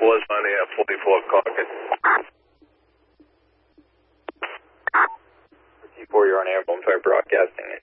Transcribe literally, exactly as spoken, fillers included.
was on the F forty-four Caucus. T four, you're on air, home time broadcasting.